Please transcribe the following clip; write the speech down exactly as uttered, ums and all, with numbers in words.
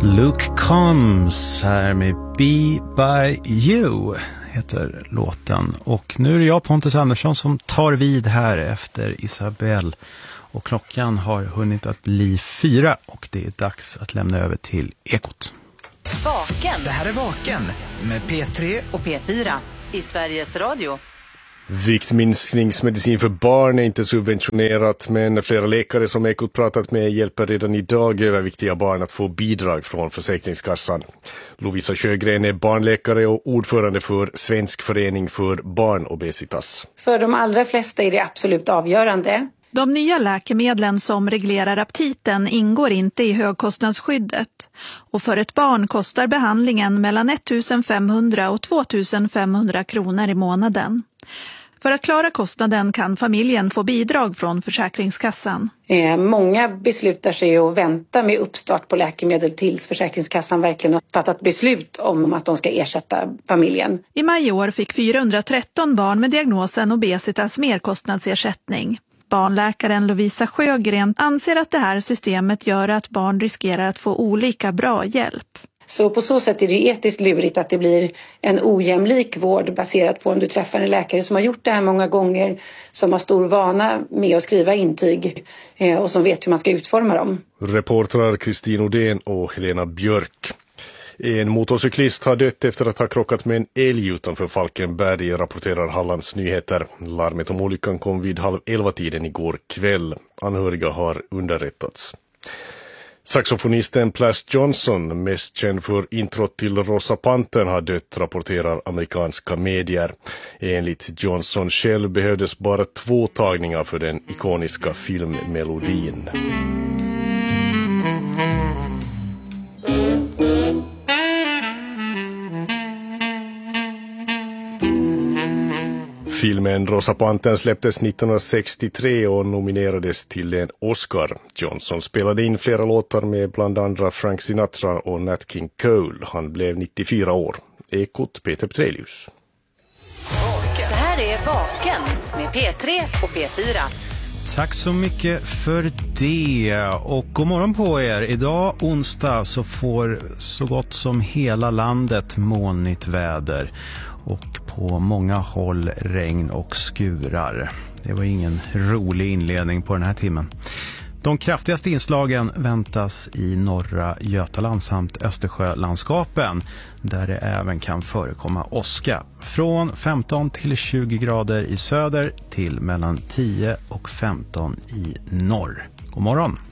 Luke Combs här med Be By You heter låten. Och nu är det jag, Pontus Andersson, som tar vid här efter Isabelle. Och klockan har hunnit att bli fyra och det är dags att lämna över till Ekot. Vaken. Det här är Vaken med P tre och P fyra i Sveriges Radio. Viktminskningsmedicin för barn är inte subventionerat, men flera läkare som Ekot pratat med hjälper redan idag överviktiga barn att få bidrag från Försäkringskassan. Lovisa Sjögren är barnläkare och ordförande för Svensk förening för barnobesitas. För de allra flesta är det absolut avgörande. De nya läkemedlen som reglerar aptiten ingår inte i högkostnadsskyddet. Och för ett barn kostar behandlingen mellan femtonhundra och tvåtusenfemhundra kronor i månaden. För att klara kostnaden kan familjen få bidrag från Försäkringskassan. Eh, många beslutar sig att vänta med uppstart på läkemedel tills Försäkringskassan verkligen har fattat beslut om att de ska ersätta familjen. I maj i år fick fyrahundratretton barn med diagnosen obesitas merkostnadsersättning. Barnläkaren Lovisa Sjögren anser att det här systemet gör att barn riskerar att få olika bra hjälp. Så på så sätt är det etiskt lurigt att det blir en ojämlik vård baserat på om du träffar en läkare som har gjort det här många gånger, som har stor vana med att skriva intyg och som vet hur man ska utforma dem. Reportrar Kristin Odén och Helena Björk. En motorcyklist har dött efter att ha krockat med en älg utanför Falkenberg, rapporterar Hallands Nyheter. Larmet om olyckan kom vid halv elva tiden igår kväll. Anhöriga har underrättats. Saxofonisten Plas Johnson, mest känd för introt till Rosa Pantern, har dött, rapporterar amerikanska medier. Enligt Johnson själv behövdes bara två tagningar för den ikoniska filmmelodin. Filmen Rosa Pantern släpptes nittonhundrasextiotre och nominerades till en Oscar. Johnson spelade in flera låtar med bland andra Frank Sinatra och Nat King Cole. Han blev nittiofyra år. Ekot, Peter Petrelius. Det här är Vaken med P tre och P fyra. Tack så mycket för det och god morgon på er. Idag onsdag så får så gott som hela landet molnigt väder och på många håll regn och skurar. Det var ingen rolig inledning på den här timmen. De kraftigaste inslagen väntas i norra Götaland samt Östersjölandskapen där det även kan förekomma åska. Från femton till tjugo grader i söder till mellan tio och femton i norr. God morgon!